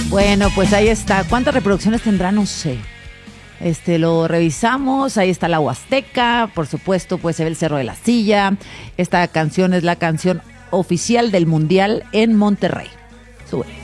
Bueno, pues ahí está. ¿Cuántas reproducciones tendrá? No sé. Lo revisamos. Ahí está la Huasteca. Por supuesto, pues se ve el Cerro de la Silla. Esta canción es la canción oficial del Mundial en Monterrey. Sube.